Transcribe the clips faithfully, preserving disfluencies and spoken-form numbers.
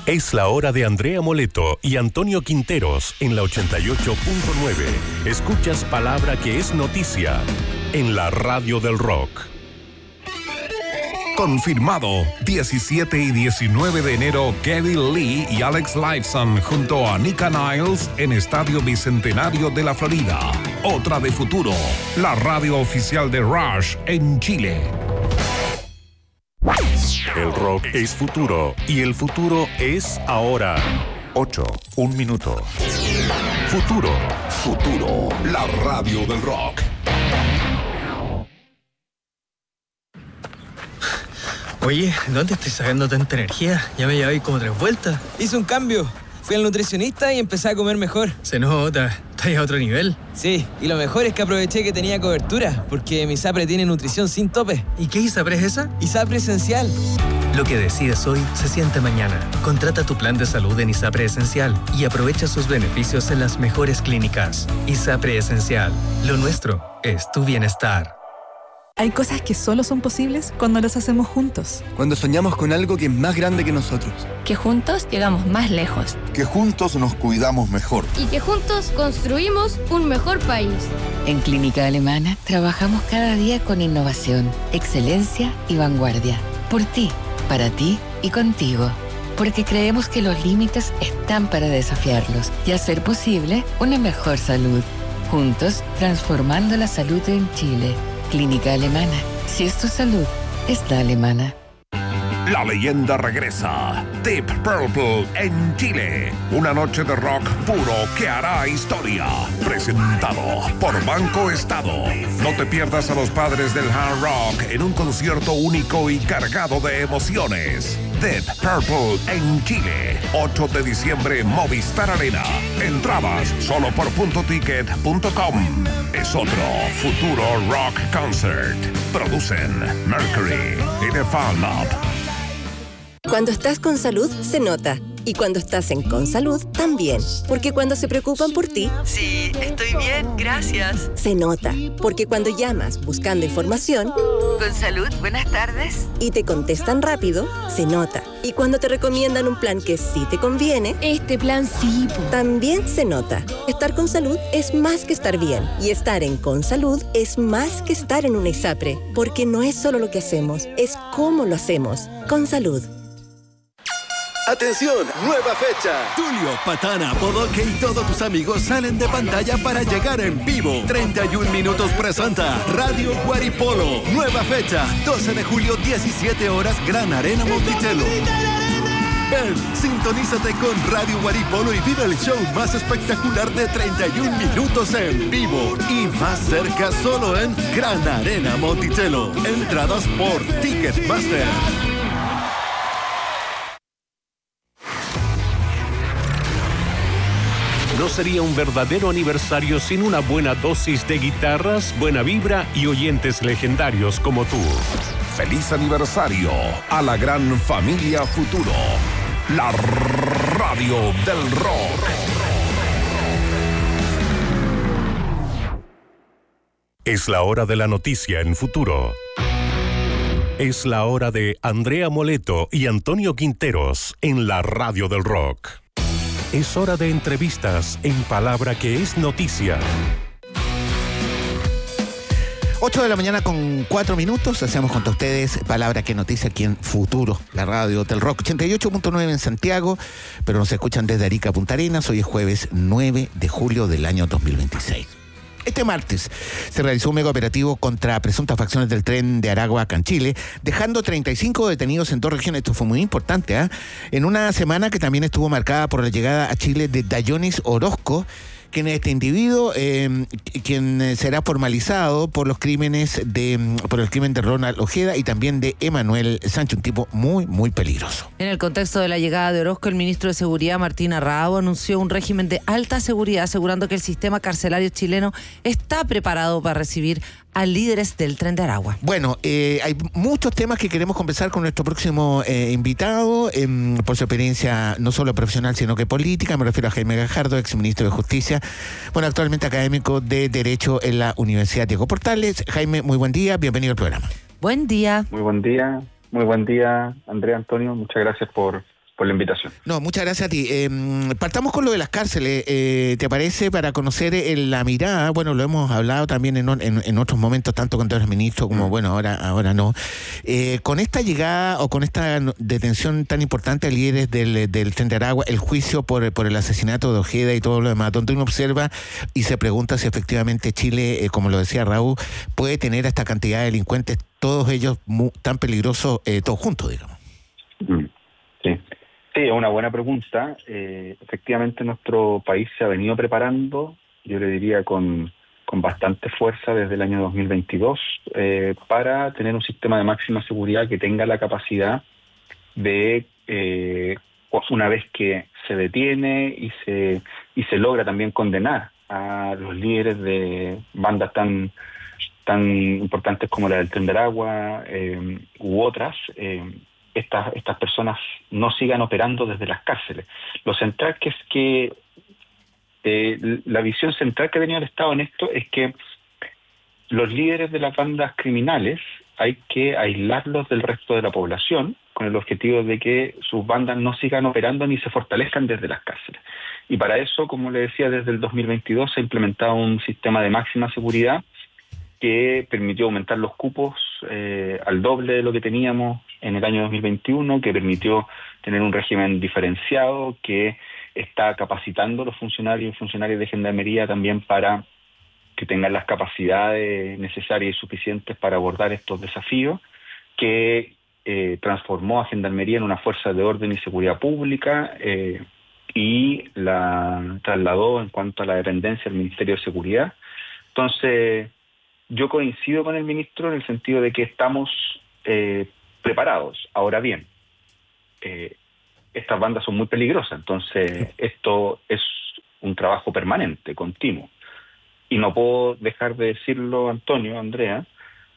Es la hora de Andrea Moleto y Antonio Quinteros en la ochenta y ocho punto nueve. Escuchas palabra que es noticia en la radio del rock. Confirmado, diecisiete y diecinueve de enero, Kevin Lee y Alex Lifeson junto a Nika Niles en Estadio Bicentenario de la Florida. Otra de Futuro, la radio oficial de Rush en Chile. El rock es futuro y el futuro es ahora. ocho, un minuto. Futuro. Futuro, la radio del rock. Oye, ¿dónde estoy sacando tanta energía? Ya me llevé como tres vueltas. Hice un cambio. Fui al nutricionista y empecé a comer mejor. Se nota, estás a otro nivel. Sí, y lo mejor es que aproveché que tenía cobertura, porque mi ISAPRE tiene nutrición sin tope. ¿Y qué ISAPRE es esa? ISAPRE Esencial. Lo que decides hoy se siente mañana. Contrata tu plan de salud en ISAPRE Esencial y aprovecha sus beneficios en las mejores clínicas. ISAPRE Esencial. Lo nuestro es tu bienestar. Hay cosas que solo son posibles cuando las hacemos juntos. Cuando soñamos con algo que es más grande que nosotros. Que juntos llegamos más lejos. Que juntos nos cuidamos mejor. Y que juntos construimos un mejor país. En Clínica Alemana trabajamos cada día con innovación, excelencia y vanguardia. Por ti, para ti y contigo. Porque creemos que los límites están para desafiarlos y hacer posible una mejor salud. Juntos, transformando la salud en Chile. Clínica Alemana. Si es tu salud, es la alemana. La leyenda regresa. Deep Purple en Chile. Una noche de rock puro que hará historia. Presentado por Banco Estado. No te pierdas a los padres del hard rock en un concierto único y cargado de emociones. Deep Purple en Chile. ocho de diciembre, Movistar Arena. Entradas solo por punto ticket punto com. Es otro futuro rock concert. Producen Mercury y The Fan Lab. Cuando estás con salud, se nota. Y cuando estás en Consalud, también. Porque cuando se preocupan por ti... Sí, estoy bien, gracias. Se nota. Porque cuando llamas buscando información... Consalud, buenas tardes. Y te contestan rápido, se nota. Y cuando te recomiendan un plan que sí te conviene... Este plan sí. También se nota. Estar con salud es más que estar bien. Y estar en Consalud es más que estar en una ISAPRE. Porque no es solo lo que hacemos, es cómo lo hacemos. Consalud. ¡Atención! ¡Nueva fecha! Tulio, Patana, Bodoque y todos tus amigos salen de pantalla para llegar en vivo. treinta y un minutos presenta Radio Guaripolo. Nueva fecha, doce de julio, diecisiete horas, Gran Arena Monticello. Ven, sintonízate con Radio Guaripolo y vive el show más espectacular de treinta y un minutos en vivo. Y más cerca solo en Gran Arena Monticello. Entradas por Ticketmaster. No sería un verdadero aniversario sin una buena dosis de guitarras, buena vibra y oyentes legendarios como tú. Feliz aniversario a la gran familia Futuro, la radio del rock. Es la hora de la noticia en Futuro. Es la hora de Andrea Moleto y Antonio Quinteros en la radio del rock. Es hora de entrevistas en palabra que es noticia. ocho de la mañana con cuatro minutos. Hacemos junto a ustedes palabra que noticia aquí en Futuro, la radio del rock. ochenta y ocho punto nueve en Santiago, pero nos escuchan desde Arica a Punta Arenas. Hoy es jueves nueve de julio del año dos mil veintiséis. Este martes se realizó un mega operativo contra presuntas facciones del tren de Aragua acá en Chile, dejando treinta y cinco detenidos en dos regiones. Esto fue muy importante, ¿eh? En una semana que también estuvo marcada por la llegada a Chile de Dayonis Orozco, quien es este individuo, eh, quien será formalizado por los crímenes de, por el crimen de Ronald Ojeda y también de Emanuel Sánchez, un tipo muy, muy peligroso. En el contexto de la llegada de Orozco, el ministro de Seguridad, Martín Arrao, anunció un régimen de alta seguridad, asegurando que el sistema carcelario chileno está preparado para recibir a líderes del Tren de Aragua. Bueno, eh, hay muchos temas que queremos conversar con nuestro próximo eh, invitado, eh, por su experiencia no solo profesional, sino que política. Me refiero a Jaime Gajardo, exministro de Justicia, bueno, actualmente académico de Derecho en la Universidad Diego Portales. Jaime, muy buen día, bienvenido al programa. Buen día. Muy buen día, muy buen día, Andrea, Antonio, muchas gracias por, por la invitación. No, muchas gracias a ti. Eh, partamos con lo de las cárceles. Eh, ¿Te parece, para conocer eh, la mirada? Bueno, lo hemos hablado también en, en, en otros momentos, tanto cuando eres ministro como, bueno, ahora ahora no. Eh, con esta llegada o con esta detención tan importante a líderes del, del Tren de Aragua, el juicio por, por el asesinato de Ojeda y todo lo demás, donde uno observa y se pregunta si efectivamente Chile, eh, como lo decía Raúl, puede tener a esta cantidad de delincuentes, todos ellos muy, tan peligrosos, eh, todos juntos, digamos. Mm, sí. Sí, es una buena pregunta. Eh, efectivamente, nuestro país se ha venido preparando, yo le diría con, con bastante fuerza desde el año dos mil veintidós, eh, para tener un sistema de máxima seguridad que tenga la capacidad de, eh, una vez que se detiene y se, y se logra también condenar a los líderes de bandas tan, tan importantes como la del Tren de Aragua eh, u otras, eh, Estas, estas personas no sigan operando desde las cárceles. Lo central que es que eh, la visión central que ha tenido el Estado en esto es que los líderes de las bandas criminales hay que aislarlos del resto de la población con el objetivo de que sus bandas no sigan operando ni se fortalezcan desde las cárceles. Y para eso, como le decía, desde el dos mil veintidós se ha implementado un sistema de máxima seguridad que permitió aumentar los cupos eh, al doble de lo que teníamos en el año dos mil veintiuno, que permitió tener un régimen diferenciado, que está capacitando a los funcionarios y funcionarias de Gendarmería también para que tengan las capacidades necesarias y suficientes para abordar estos desafíos, que eh, transformó a Gendarmería en una fuerza de orden y seguridad pública eh, y la trasladó en cuanto a la dependencia del Ministerio de Seguridad. Entonces, yo coincido con el ministro en el sentido de que estamos eh, preparados. Ahora bien, eh, estas bandas son muy peligrosas, entonces esto es un trabajo permanente, continuo. Y no puedo dejar de decirlo, Antonio, Andrea,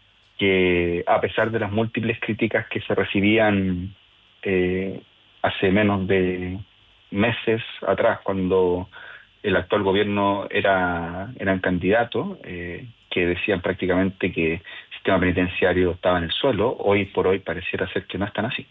que a pesar de las múltiples críticas que se recibían eh, hace menos de meses atrás, cuando el actual gobierno era eran candidatos, eh, que decían prácticamente que el sistema penitenciario estaba en el suelo, hoy por hoy pareciera ser que no están así.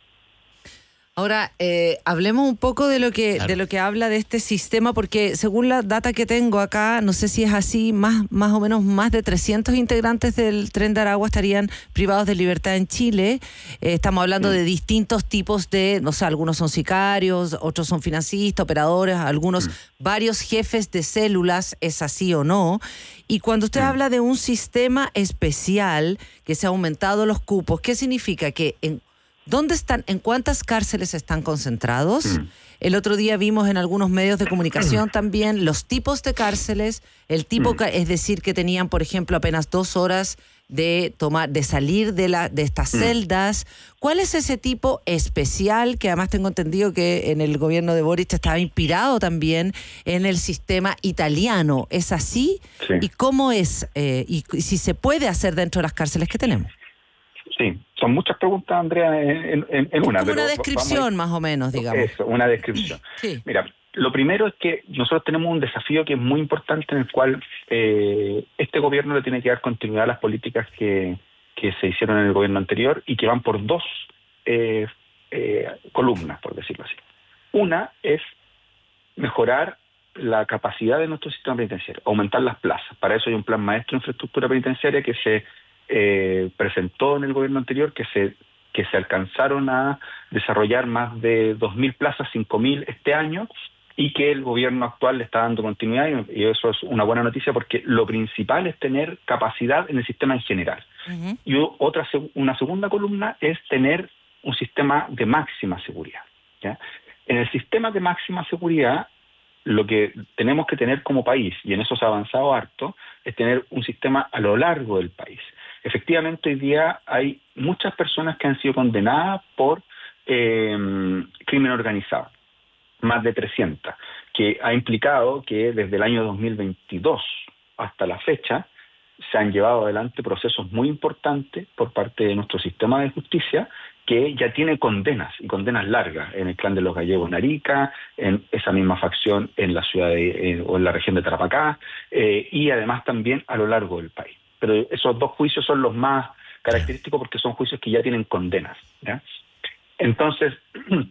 Ahora, eh, hablemos un poco de lo que Claro. de lo que habla de este sistema, porque según la data que tengo acá, no sé si es así, más, más o menos más de trescientos integrantes del Tren de Aragua estarían privados de libertad en Chile. Eh, estamos hablando de distintos tipos de, no sé, algunos son sicarios, otros son financistas, operadores, algunos, varios jefes de células, ¿es así o no? Y cuando usted habla de un sistema especial que se ha aumentado los cupos, ¿qué significa? Que en ¿Dónde están, en cuántas cárceles están concentrados? Mm. El otro día vimos en algunos medios de comunicación también los tipos de cárceles, el tipo, mm. es decir, que tenían, por ejemplo, apenas dos horas de tomar, de salir de la, de estas mm. celdas. ¿Cuál es ese tipo especial que además tengo entendido que en el gobierno de Boric estaba inspirado también en el sistema italiano? ¿Es así? Sí. ¿Y cómo es? Eh, y, y si se puede hacer dentro de las cárceles que tenemos. Sí, son muchas preguntas, Andrea, en, en, en una. Como pero una descripción más o menos, digamos. Eso, una descripción. Sí. Mira, lo primero es que nosotros tenemos un desafío que es muy importante en el cual eh, este gobierno le tiene que dar continuidad a las políticas que, que se hicieron en el gobierno anterior y que van por dos eh, eh, columnas, por decirlo así. Una es mejorar la capacidad de nuestro sistema penitenciario, aumentar las plazas. Para eso hay un plan maestro de infraestructura penitenciaria que se Eh, presentó en el gobierno anterior, que se que se alcanzaron a desarrollar más de dos mil plazas, cinco mil este año, y que el gobierno actual le está dando continuidad, y, y eso es una buena noticia porque lo principal es tener capacidad en el sistema en general. Uh-huh. Y otra una segunda columna es tener un sistema de máxima seguridad, ¿ya? En el sistema de máxima seguridad, lo que tenemos que tener como país, y en eso se ha avanzado harto, es tener un sistema a lo largo del país. Efectivamente, hoy día hay muchas personas que han sido condenadas por eh, crimen organizado, más de trescientas, que ha implicado que desde el año dos mil veintidós hasta la fecha se han llevado adelante procesos muy importantes por parte de nuestro sistema de justicia que ya tiene condenas, y condenas largas, en el clan de los Gallegos en Arica, en esa misma facción en la ciudad de, eh, o en la región de Tarapacá, eh, y además también a lo largo del país. Pero esos dos juicios son los más característicos porque son juicios que ya tienen condenas, ¿ya? Entonces,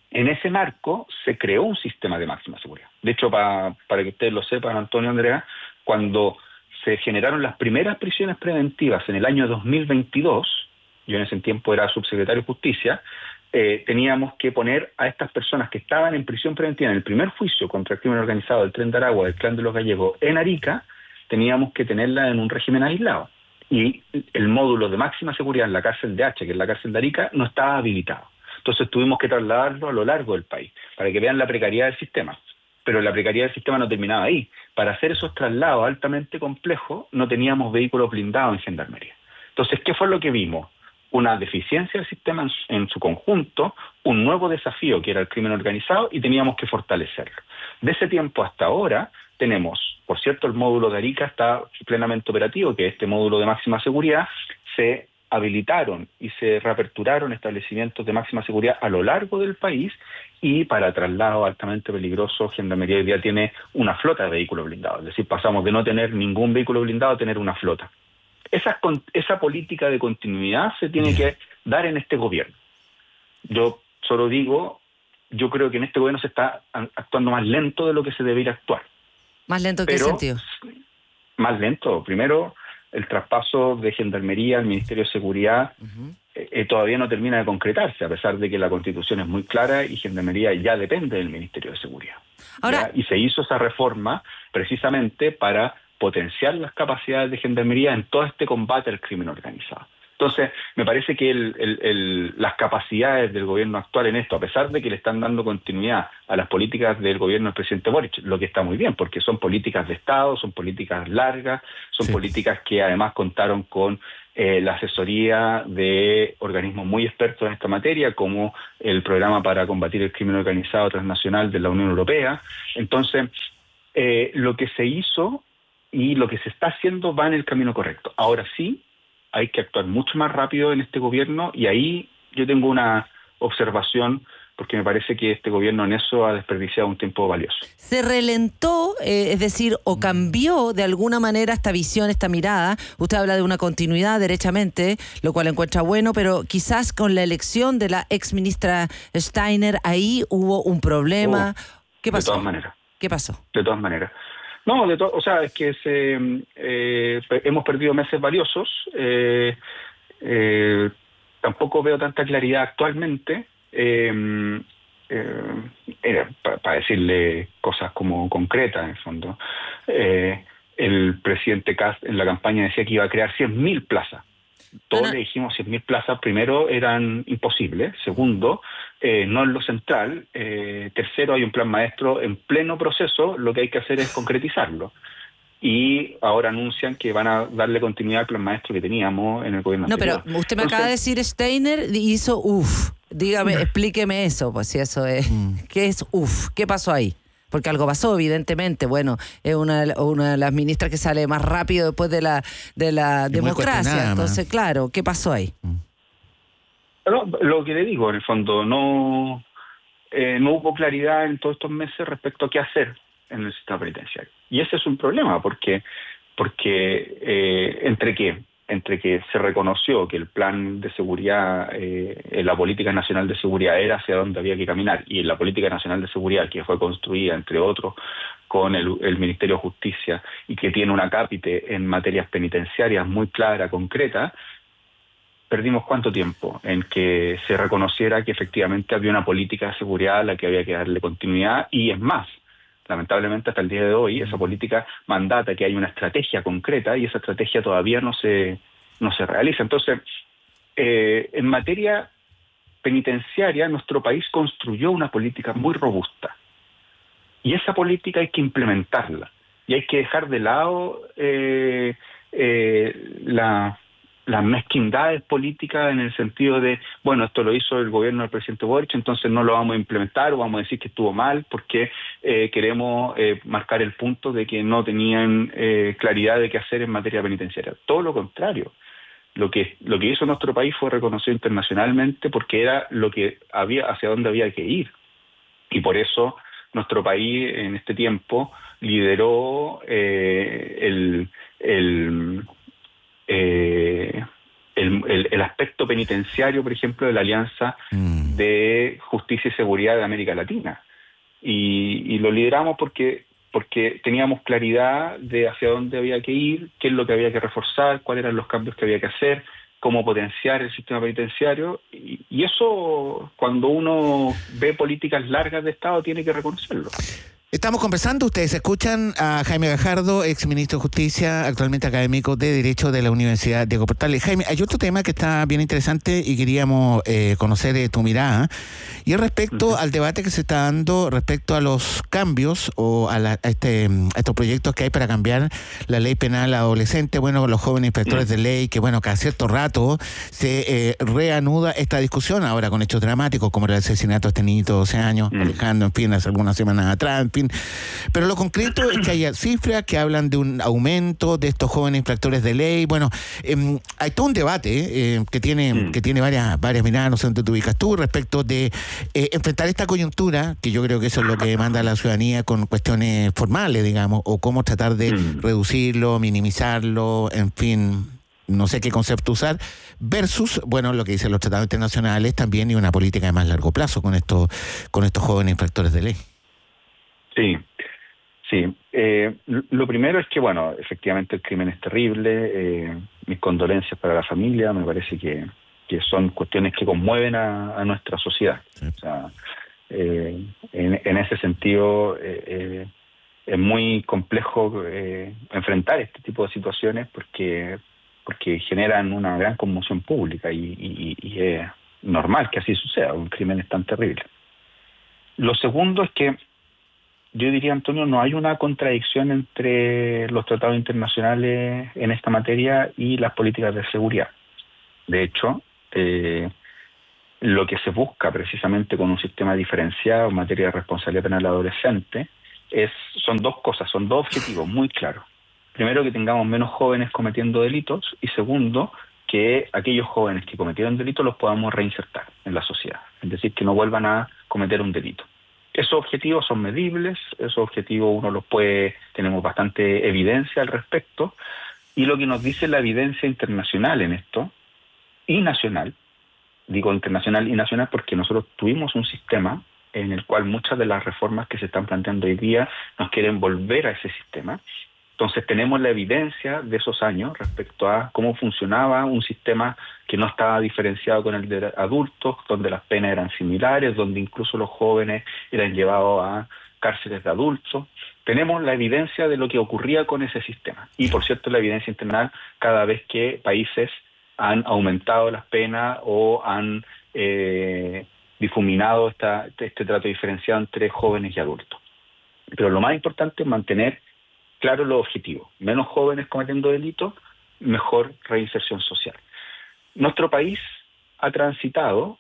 En ese marco se creó un sistema de máxima seguridad. De hecho, pa, para que ustedes lo sepan, Antonio, Andrea, cuando se generaron las primeras prisiones preventivas en el año dos mil veintidós, yo en ese tiempo era subsecretario de Justicia, eh, teníamos que poner a estas personas que estaban en prisión preventiva en el primer juicio contra el crimen organizado del Tren de Aragua, del Clan de los Gallegos, en Arica, teníamos que tenerla en un régimen aislado. Y el módulo de máxima seguridad en la cárcel de Hacha, que es la cárcel de Arica, no estaba habilitado. Entonces tuvimos que trasladarlo a lo largo del país, para que vean la precariedad del sistema. Pero la precariedad del sistema no terminaba ahí. Para hacer esos traslados altamente complejos, no teníamos vehículos blindados en Gendarmería. Entonces, ¿qué fue lo que vimos? Una deficiencia del sistema en su, en su conjunto, un nuevo desafío que era el crimen organizado, y teníamos que fortalecerlo. De ese tiempo hasta ahora tenemos, por cierto, el módulo de Arica está plenamente operativo, que es este módulo de máxima seguridad. Se habilitaron y se reaperturaron establecimientos de máxima seguridad a lo largo del país, y para traslados altamente peligrosos, Gendarmería hoy día tiene una flota de vehículos blindados. Es decir, pasamos de no tener ningún vehículo blindado a tener una flota. Esa, esa política de continuidad se tiene que dar en este gobierno. Yo solo digo, yo creo que en este gobierno se está actuando más lento de lo que se debería actuar. ¿Más lento en qué sentido? Más lento. Primero, el traspaso de Gendarmería al Ministerio de Seguridad uh-huh. eh, todavía no termina de concretarse, a pesar de que la Constitución es muy clara y Gendarmería ya depende del Ministerio de Seguridad. Ahora, y se hizo esa reforma precisamente para potenciar las capacidades de Gendarmería en todo este combate al crimen organizado. Entonces, me parece que el, el, el, las capacidades del gobierno actual en esto, a pesar de que le están dando continuidad a las políticas del gobierno del presidente Boric, lo que está muy bien, porque son políticas de Estado, son políticas largas, son sí. políticas que además contaron con eh, la asesoría de organismos muy expertos en esta materia, como el Programa para Combatir el Crimen Organizado Transnacional de la Unión Europea. Entonces, eh, lo que se hizo y lo que se está haciendo va en el camino correcto. Ahora sí, hay que actuar mucho más rápido en este gobierno, y ahí yo tengo una observación, porque me parece que este gobierno en eso ha desperdiciado un tiempo valioso. Se relentó, eh, es decir, o cambió de alguna manera esta visión, esta mirada. Usted habla de una continuidad derechamente, lo cual encuentra bueno, pero quizás con la elección de la ex ministra Steiner, ahí hubo un problema. Oh, ¿Qué pasó? De todas maneras. ¿Qué pasó? De todas maneras. No, de to- o sea, es que se, eh, hemos perdido meses valiosos. Eh, eh, tampoco veo tanta claridad actualmente. Eh, eh, para pa decirle cosas como concretas, en el fondo. Eh, el presidente Kast en la campaña decía que iba a crear cien mil plazas. Todos Ana. le dijimos cien mil plazas. Primero, eran imposibles. Segundo, eh, no en lo central. Eh, tercero, hay un plan maestro en pleno proceso. Lo que hay que hacer es concretizarlo. Y ahora anuncian que van a darle continuidad al plan maestro que teníamos en el gobierno No, anterior. pero usted me Entonces, acaba de decir Steiner hizo uff. Dígame, explíqueme eso, pues si eso es. Mm. ¿Qué es uff? ¿Qué pasó ahí? Porque algo pasó, evidentemente. Bueno, es una, una de las ministras que sale más rápido después de la de la es democracia. Entonces, claro, ¿qué pasó ahí? No, lo que le digo, en el fondo, no, eh, no hubo claridad en todos estos meses respecto a qué hacer en el sistema penitenciario. Y ese es un problema, porque, porque eh, entre qué, entre que se reconoció que el plan de seguridad, eh, en la política nacional de seguridad era hacia donde había que caminar, y en la política nacional de seguridad, que fue construida, entre otros, con el, el Ministerio de Justicia, y que tiene una cápite en materias penitenciarias muy clara, concreta, perdimos cuánto tiempo en que se reconociera que efectivamente había una política de seguridad a la que había que darle continuidad, y es más, lamentablemente hasta el día de hoy esa política mandata que hay una estrategia concreta, y esa estrategia todavía no se, no se realiza. Entonces, eh, en materia penitenciaria, nuestro país construyó una política muy robusta, y esa política hay que implementarla, y hay que dejar de lado eh, eh, la... las mezquindades políticas, en el sentido de, bueno, esto lo hizo el gobierno del presidente Boric, entonces no lo vamos a implementar, o vamos a decir que estuvo mal porque eh, queremos eh, marcar el punto de que no tenían eh, claridad de qué hacer en materia penitenciaria. Todo lo contrario. Lo que, lo que hizo nuestro país fue reconocido internacionalmente porque era lo que había, hacia dónde había que ir. Y por eso nuestro país en este tiempo lideró eh, el... el Eh, el, el, el aspecto penitenciario, por ejemplo, de la Alianza mm. de Justicia y Seguridad de América Latina. Y, y lo lideramos porque, porque teníamos claridad de hacia dónde había que ir, qué es lo que había que reforzar, cuáles eran los cambios que había que hacer, cómo potenciar el sistema penitenciario, y, y eso, cuando uno ve políticas largas de Estado, tiene que reconocerlo. Estamos conversando, ustedes escuchan a Jaime Gajardo, ex ministro de Justicia, actualmente académico de Derecho de la Universidad Diego Portales. Jaime, hay otro tema que está bien interesante y queríamos eh, conocer eh, tu mirada, y es respecto uh-huh. al debate que se está dando respecto a los cambios o a, la, a, este, a estos proyectos que hay para cambiar la ley penal adolescente. Bueno, los jóvenes inspectores uh-huh. de ley, que bueno, cada cierto rato se eh, reanuda esta discusión, ahora con hechos dramáticos como el asesinato de este niñito de doce años, uh-huh. Alejandro, en fin, hace algunas semanas atrás, en fin. Pero lo concreto es que hay cifras que hablan de un aumento de estos jóvenes infractores de ley. Bueno, eh, hay todo un debate eh, que tiene mm. que tiene varias varias miradas, no sé dónde te ubicas tú, respecto de eh, enfrentar esta coyuntura, que yo creo que eso es lo que demanda la ciudadanía, con cuestiones formales, digamos, o cómo tratar de mm. reducirlo, minimizarlo, en fin, no sé qué concepto usar, versus, bueno, lo que dicen los tratados internacionales también, y una política de más largo plazo con estos, con estos jóvenes infractores de ley. Sí, sí. Eh, lo primero es que, bueno, efectivamente el crimen es terrible. Eh, mis condolencias para la familia. Me parece que, que son cuestiones que conmueven a, a nuestra sociedad. Sí. O sea, eh, en, en ese sentido eh, eh, es muy complejo eh, enfrentar este tipo de situaciones porque porque generan una gran conmoción pública y, y, y es normal que así suceda. Un crimen es tan terrible. Lo segundo es que yo diría, Antonio, no hay una contradicción entre los tratados internacionales en esta materia y las políticas de seguridad. De hecho, eh, lo que se busca precisamente con un sistema diferenciado en materia de responsabilidad penal adolescente es, son dos cosas, son dos objetivos muy claros. Primero, que tengamos menos jóvenes cometiendo delitos, y segundo, que aquellos jóvenes que cometieron delitos los podamos reinsertar en la sociedad, es decir, que no vuelvan a cometer un delito. Esos objetivos son medibles, esos objetivos uno los puede, tenemos bastante evidencia al respecto, y lo que nos dice la evidencia internacional en esto, y nacional, digo internacional y nacional porque nosotros tuvimos un sistema en el cual muchas de las reformas que se están planteando hoy día nos quieren volver a ese sistema. Entonces tenemos la evidencia de esos años respecto a cómo funcionaba un sistema que no estaba diferenciado con el de adultos, donde las penas eran similares, donde incluso los jóvenes eran llevados a cárceles de adultos. Tenemos la evidencia de lo que ocurría con ese sistema. Y por cierto, la evidencia internacional cada vez que países han aumentado las penas o han eh, difuminado esta, este trato diferenciado entre jóvenes y adultos. Pero lo más importante es mantener claro los objetivos. Menos jóvenes cometiendo delitos, mejor reinserción social. Nuestro país ha transitado,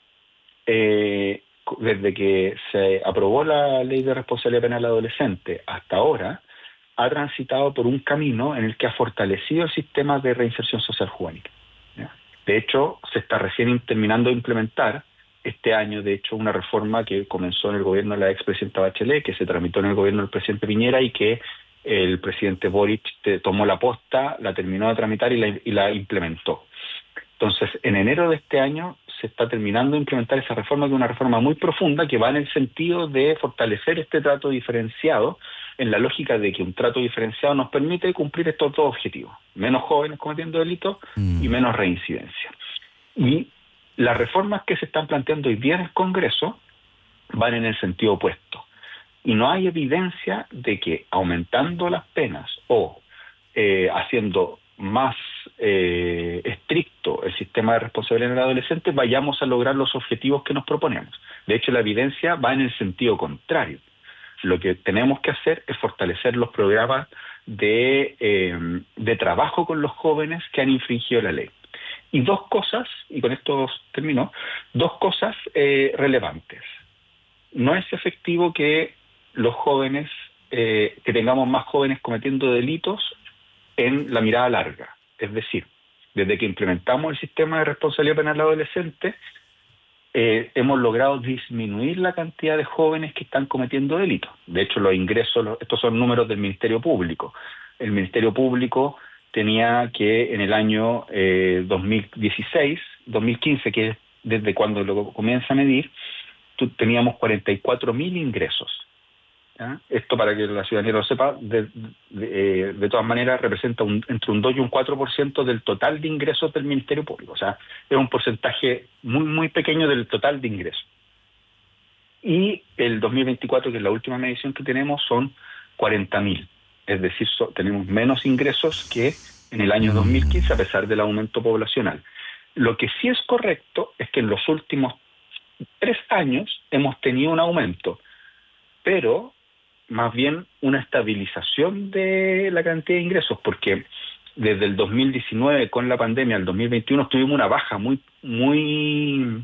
eh, desde que se aprobó la Ley de Responsabilidad Penal Adolescente hasta ahora, ha transitado por un camino en el que ha fortalecido el sistema de reinserción social juvenil. ¿Ya? De hecho, se está recién terminando de implementar este año, de hecho, una reforma que comenzó en el gobierno de la expresidenta Bachelet, que se tramitó en el gobierno del presidente Piñera y que el presidente Boric tomó la posta, la terminó de tramitar y la, y la implementó. Entonces, en enero de este año se está terminando de implementar esa reforma, que es una reforma muy profunda que va en el sentido de fortalecer este trato diferenciado, en la lógica de que un trato diferenciado nos permite cumplir estos dos objetivos: menos jóvenes cometiendo delitos mm. y menos reincidencia. Y las reformas que se están planteando hoy día en el Congreso van en el sentido opuesto. Y no hay evidencia de que aumentando las penas o eh, haciendo más eh, estricto el sistema de responsabilidad en el adolescente vayamos a lograr los objetivos que nos proponemos. De hecho, la evidencia va en el sentido contrario. Lo que tenemos que hacer es fortalecer los programas de, eh, de trabajo con los jóvenes que han infringido la ley. Y dos cosas, y con esto termino, dos cosas eh, relevantes. No es efectivo que los jóvenes, eh, que tengamos más jóvenes cometiendo delitos en la mirada larga. Es decir, desde que implementamos el sistema de responsabilidad penal adolescente, eh, hemos logrado disminuir la cantidad de jóvenes que están cometiendo delitos. De hecho, los ingresos, los, estos son números del Ministerio Público. El Ministerio Público tenía que en el año eh, dos mil dieciséis, dos mil quince, que es desde cuando lo comienza a medir, tú, teníamos cuarenta y cuatro mil ingresos. ¿Ya? Esto, para que la ciudadanía lo sepa, de, de, eh, de todas maneras representa un, entre un dos y un cuatro por ciento del total de ingresos del Ministerio Público. O sea, es un porcentaje muy, muy pequeño del total de ingresos. Y el dos mil veinticuatro, que es la última medición que tenemos, son cuarenta mil. Es decir, so, tenemos menos ingresos que en el año dos mil quince, a pesar del aumento poblacional. Lo que sí es correcto es que en los últimos tres años hemos tenido un aumento, pero más bien una estabilización de la cantidad de ingresos, porque desde el dos mil diecinueve con la pandemia al dos mil veintiuno tuvimos una baja muy, muy,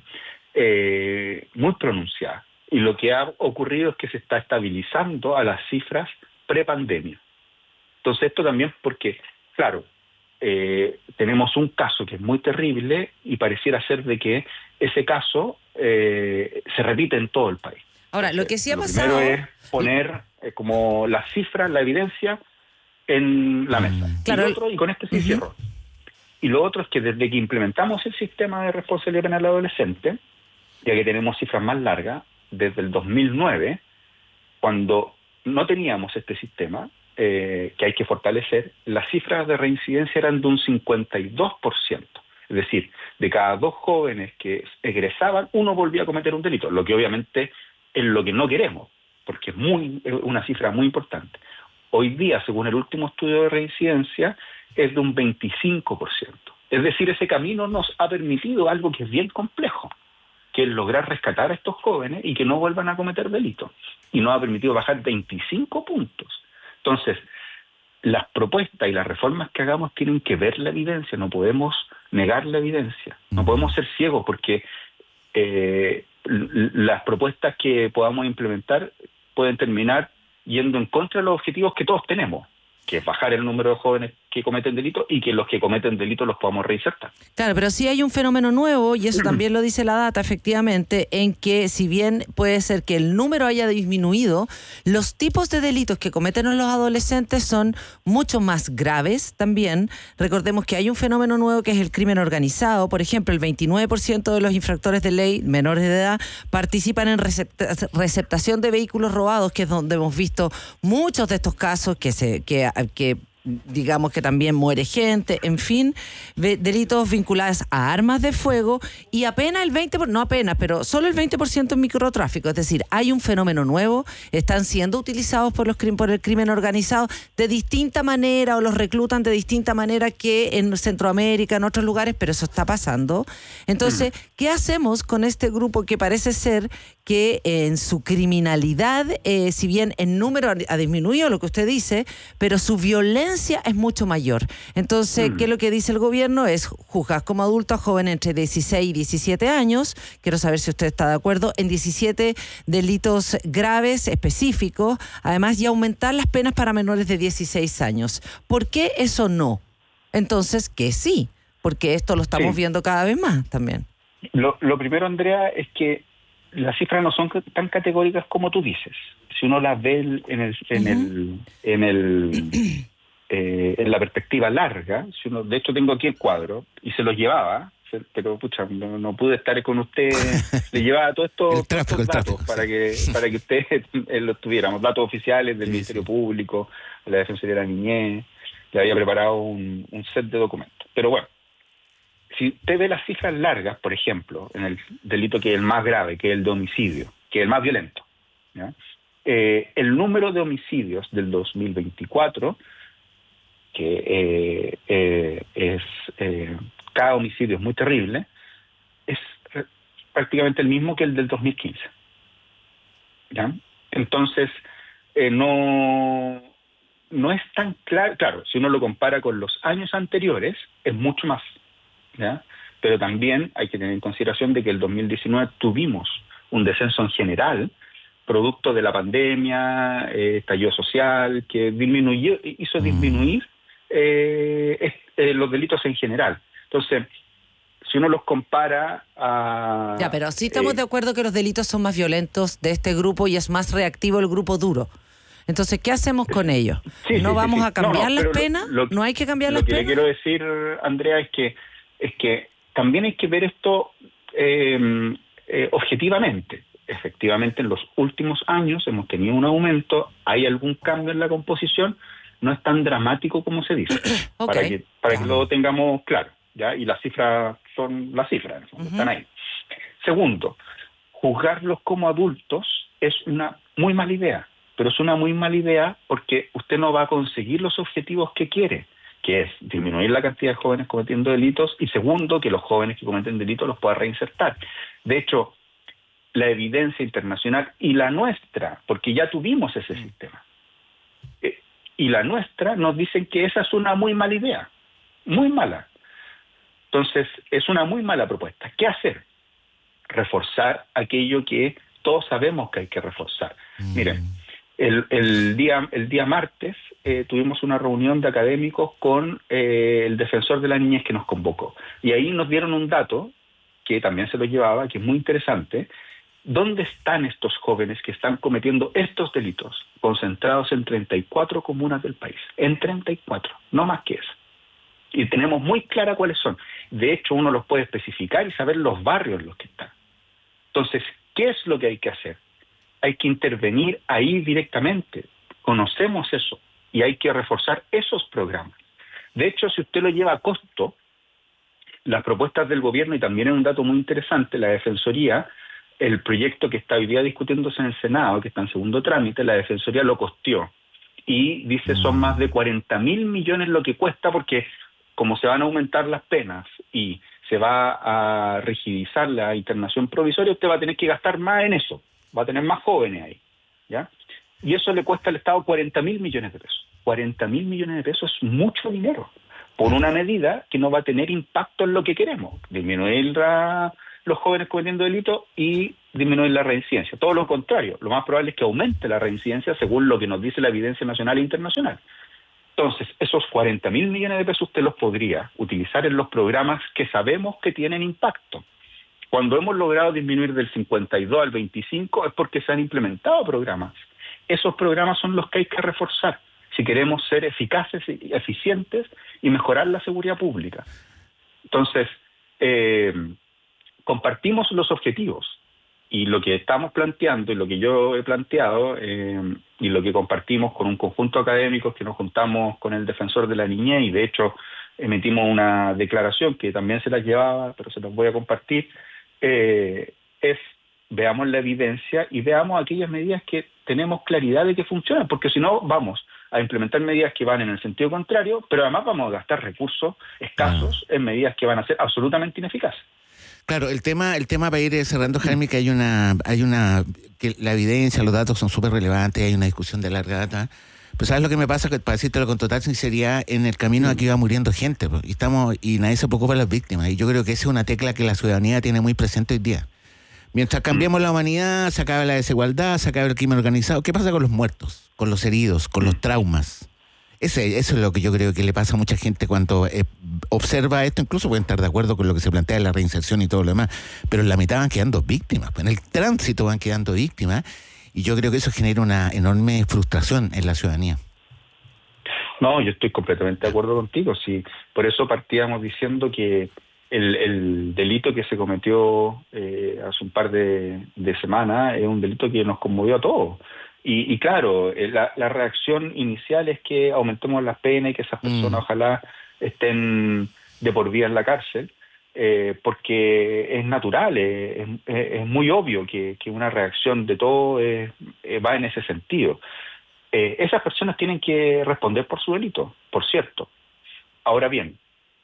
eh, muy pronunciada. Y lo que ha ocurrido es que se está estabilizando a las cifras prepandemia. Entonces esto también porque, claro, eh, tenemos un caso que es muy terrible y pareciera ser de que ese caso eh, se repite en todo el país. Ahora, lo que sí ha lo pasado... primero es poner eh, como las cifras, la evidencia en la mesa. Claro. Y, otro, y con este sí uh-huh. cierro. Y lo otro es que desde que implementamos el sistema de responsabilidad penal adolescente, ya que tenemos cifras más largas, desde el dos mil nueve, cuando no teníamos este sistema, eh, que hay que fortalecer, las cifras de reincidencia eran de un cincuenta y dos por ciento. Es decir, de cada dos jóvenes que egresaban, uno volvía a cometer un delito, lo que obviamente es lo que no queremos, porque es muy, es una cifra muy importante. Hoy día, según el último estudio de reincidencia, es de un veinticinco por ciento. Es decir, ese camino nos ha permitido algo que es bien complejo, que es lograr rescatar a estos jóvenes y que no vuelvan a cometer delitos. Y nos ha permitido bajar veinticinco puntos. Entonces, las propuestas y las reformas que hagamos tienen que ver la evidencia, no podemos negar la evidencia, no podemos ser ciegos porque eh, las propuestas que podamos implementar pueden terminar yendo en contra de los objetivos que todos tenemos, que es bajar el número de jóvenes que cometen delitos y que los que cometen delitos los podamos reinsertar. Claro, pero sí hay un fenómeno nuevo, y eso también lo dice la data, efectivamente, en que si bien puede ser que el número haya disminuido, los tipos de delitos que cometen los adolescentes son mucho más graves también. Recordemos que hay un fenómeno nuevo que es el crimen organizado. Por ejemplo, el veintinueve por ciento de los infractores de ley menores de edad participan en recepta- receptación de vehículos robados, que es donde hemos visto muchos de estos casos que se que, que digamos que también muere gente, en fin, delitos vinculados a armas de fuego, y apenas el veinte por ciento, no apenas, pero solo el veinte por ciento en microtráfico. Es decir, hay un fenómeno nuevo, están siendo utilizados por los por el crimen organizado de distinta manera, o los reclutan de distinta manera que en Centroamérica, en otros lugares, pero eso está pasando. Entonces, ¿qué hacemos con este grupo que parece ser que en su criminalidad, eh, si bien en número ha disminuido, lo que usted dice, pero su violencia es mucho mayor? Entonces, mm. ¿qué es lo que dice el gobierno? Es juzgar como adulto a jóvenes entre dieciséis y diecisiete años. Quiero saber si usted está de acuerdo en diecisiete delitos graves específicos, además, y aumentar las penas para menores de dieciséis años. ¿Por qué eso no? Entonces, que sí, porque esto lo estamos sí. viendo cada vez más también. Lo, lo primero, Andrea, es que las cifras no son tan categóricas como tú dices. Si uno las ve en el en uh-huh. el en el eh, en la perspectiva larga, si uno, de hecho tengo aquí el cuadro y se los llevaba, pero pucha, no, no pude estar con usted, le llevaba todo esto, el tráfico, estos el datos tráfico. para que para que ustedes los tuviéramos, datos oficiales del sí, Ministerio sí. Público, de la Defensoría de la Niñez. Le había preparado un, un set de documentos. Pero bueno, si usted ve las cifras largas, por ejemplo, en el delito que es el más grave, que es el de homicidio, que es el más violento, ¿ya? Eh, el número de homicidios del dos mil veinticuatro, que eh, eh, es eh, cada homicidio es muy terrible, es prácticamente el mismo que el del dos mil quince. ¿Ya? Entonces, eh, no, no es tan claro, claro, si uno lo compara con los años anteriores, es mucho más. ¿Ya? Pero también hay que tener en consideración de que el dos mil diecinueve tuvimos un descenso en general, producto de la pandemia, eh, estallido social, que disminuyó, hizo disminuir eh, eh, los delitos en general. Entonces, si uno los compara a... Ya, pero sí estamos eh, de acuerdo que los delitos son más violentos de este grupo y es más reactivo el grupo duro. Entonces, ¿qué hacemos con ellos? Sí, ¿No sí, vamos sí, sí. a cambiar no, no, las penas? Lo, ¿No hay que cambiar lo las que penas? le quiero decir, Andrea, es que, es que también hay que ver esto eh, eh, objetivamente. Efectivamente, en los últimos años hemos tenido un aumento, hay algún cambio en la composición, no es tan dramático como se dice, okay. para que para que lo tengamos claro, ¿ya? Y las cifras son las cifras, uh-huh. están ahí. Segundo, juzgarlos como adultos es una muy mala idea, pero es una muy mala idea porque usted no va a conseguir los objetivos que quiere, que es disminuir la cantidad de jóvenes cometiendo delitos, y segundo, que los jóvenes que cometen delitos los pueda reinsertar. De hecho, la evidencia internacional y la nuestra, porque ya tuvimos ese mm. sistema, eh, y la nuestra nos dicen que esa es una muy mala idea, muy mala. Entonces, es una muy mala propuesta. ¿Qué hacer? Reforzar aquello que todos sabemos que hay que reforzar. Mm. Miren, el, el, día, el día martes eh, tuvimos una reunión de académicos con eh, el defensor de la niñez que nos convocó. Y ahí nos dieron un dato que también se lo llevaba, que es muy interesante. ¿Dónde están estos jóvenes que están cometiendo estos delitos? Concentrados en treinta y cuatro comunas del país. En treinta y cuatro, no más que eso. Y tenemos muy clara cuáles son. De hecho, uno los puede especificar y saber los barrios en los que están. Entonces, ¿qué es lo que hay que hacer? Hay que intervenir ahí directamente. Conocemos eso y hay que reforzar esos programas. De hecho, si usted lo lleva a costo, las propuestas del gobierno, y también es un dato muy interesante, la Defensoría, el proyecto que está hoy día discutiéndose en el Senado, que está en segundo trámite, la Defensoría lo costeó. Y dice son más de cuarenta mil millones lo que cuesta, porque como se van a aumentar las penas y se va a rigidizar la internación provisoria, usted va a tener que gastar más en eso, va a tener más jóvenes ahí, ¿ya? Y eso le cuesta al Estado cuarenta mil millones de pesos. cuarenta mil millones de pesos es mucho dinero, por una medida que no va a tener impacto en lo que queremos, disminuir la, los jóvenes cometiendo delitos y disminuir la reincidencia. Todo lo contrario, lo más probable es que aumente la reincidencia según lo que nos dice la evidencia nacional e internacional. Entonces, esos cuarenta mil millones de pesos usted los podría utilizar en los programas que sabemos que tienen impacto. Cuando hemos logrado disminuir del cincuenta y dos al veinticinco es porque se han implementado programas. Esos programas son los que hay que reforzar si queremos ser eficaces y eficientes y mejorar la seguridad pública. Entonces, eh, compartimos los objetivos. Y lo que estamos planteando y lo que yo he planteado eh, y lo que compartimos con un conjunto de académicos que nos juntamos con el defensor de la niñez, y de hecho emitimos una declaración que también se las llevaba, pero se las voy a compartir, eh, es veamos la evidencia y veamos aquellas medidas que tenemos claridad de que funcionan, porque si no vamos a implementar medidas que van en el sentido contrario, pero además vamos a gastar recursos escasos en medidas que van a ser absolutamente ineficaces. Claro, el tema, el tema para ir cerrando, Jaime, que hay una, hay una, que la evidencia, los datos son súper relevantes, hay una discusión de larga data. Pues ¿sabes lo que me pasa? Que para decírtelo con total sinceridad, en el camino aquí va muriendo gente, y estamos, y nadie se preocupa de las víctimas. Y yo creo que esa es una tecla que la ciudadanía tiene muy presente hoy día. Mientras cambiamos la humanidad, se acaba la desigualdad, se acaba el crimen organizado. ¿Qué pasa con los muertos, con los heridos, con los traumas? Ese, eso es lo que yo creo que le pasa a mucha gente cuando eh, observa esto. Incluso pueden estar de acuerdo con lo que se plantea de la reinserción y todo lo demás, pero en la mitad van quedando víctimas, en el tránsito van quedando víctimas, y yo creo que eso genera una enorme frustración en la ciudadanía. No, yo estoy completamente de acuerdo contigo. Sí, por eso partíamos diciendo que el, el delito que se cometió eh, hace un par de, de semanas es un delito que nos conmovió a todos. Y, y claro, la, la reacción inicial es que aumentemos las penas y que esas personas mm. ojalá estén de por vida en la cárcel, eh, porque es natural, es, es, es muy obvio que, que una reacción de todo es, eh, va en ese sentido. Eh, esas personas tienen que responder por su delito, por cierto. Ahora bien,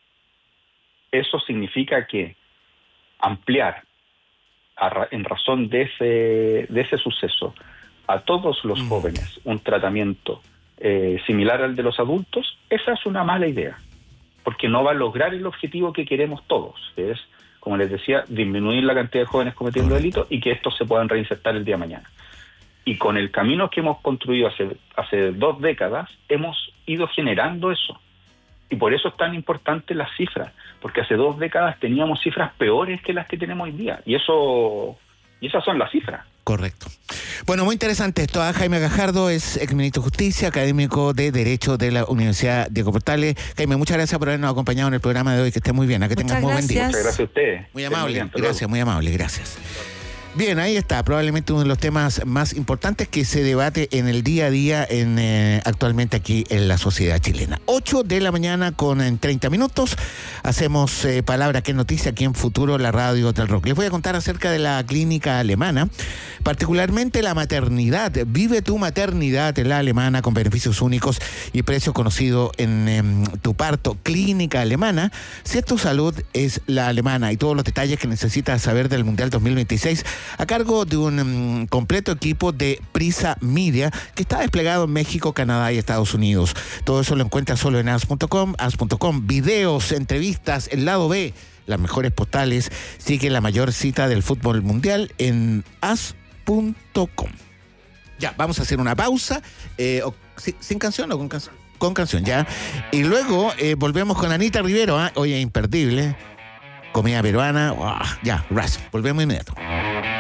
eso significa que ampliar a ra- en razón de ese, de ese suceso a todos los jóvenes un tratamiento eh, similar al de los adultos, esa es una mala idea, porque no va a lograr el objetivo que queremos todos, que es, como les decía, disminuir la cantidad de jóvenes cometiendo delitos y que estos se puedan reinsertar el día de mañana. Y con el camino que hemos construido hace, hace dos décadas, hemos ido generando eso. Y por eso es tan importante las cifras, porque hace dos décadas teníamos cifras peores que las que tenemos hoy día. Y eso y esas son las cifras. Correcto. Bueno, muy interesante esto. ¿eh? Jaime Gajardo es exministro de Justicia, académico de Derecho de la Universidad Diego Portales. Jaime, muchas gracias por habernos acompañado en el programa de hoy. Que esté muy bien. A que muchas tengas muy buen día. Muchas gracias a ustedes. Muy amable. Muy bien, gracias, muy amable. Gracias. Bien, ahí está, probablemente uno de los temas más importantes que se debate en el día a día en, eh, actualmente aquí en la sociedad chilena. ocho de la mañana con en treinta minutos, hacemos eh, Palabra que Noticia aquí en Futuro, la radio del Rock. Les voy a contar acerca de la clínica alemana, particularmente la maternidad. Vive tu maternidad en la alemana con beneficios únicos y precio conocido en eh, tu parto. Clínica alemana, si es tu salud, es la alemana, y todos los detalles que necesitas saber del Mundial dos mil veintiséis a cargo de un um, completo equipo de Prisa Media que está desplegado en México, Canadá y Estados Unidos. Todo eso lo encuentras solo en as punto com, as punto com, videos, entrevistas, el lado B, las mejores postales. Sigue la mayor cita del fútbol mundial en as punto com. Ya, vamos a hacer una pausa. Eh, o, ¿sin, ¿Sin canción o con canción? Con canción, ya. Y luego eh, volvemos con Anita Rivero. ¿eh? Hoy es imperdible. Comida peruana. Oh, ya, gracias. Volvemos inmediato.